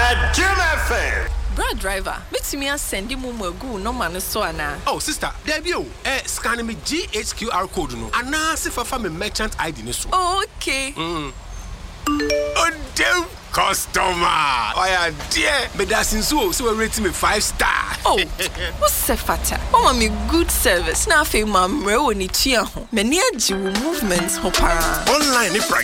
Jim FM. Brad driver, make me send him go no man so ana. Oh sister, there be scan me GHQR code no. Ana se fa me merchant ID ni so. Oh, okay. Oh damn customer. Oh yeah, dear. Me da sinso so we rate me 5 star. Oh, what's the fata? Oh, me good service. Na fe ma mre woni tua ho. Me ni agi movements ho para. Online ni